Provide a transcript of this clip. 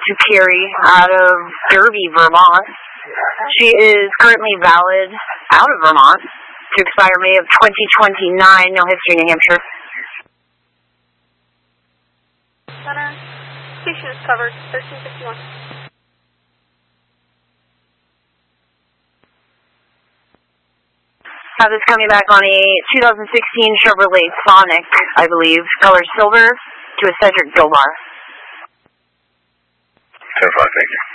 to carry out of Derby, Vermont. She is currently valid out of Vermont to expire May of 2029. No history, New Hampshire. Center, station is covered, 1351. Have this coming back on a 2016 Chevrolet Sonic, I believe, color silver, to a Cedric Gilmar. 10-5, thank you.